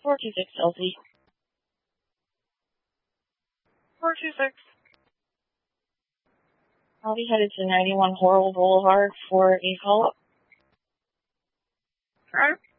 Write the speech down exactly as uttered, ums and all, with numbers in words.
four two six L Z. four two six. I'll be headed to ninety-one Horrell Boulevard for a call-up. Alright.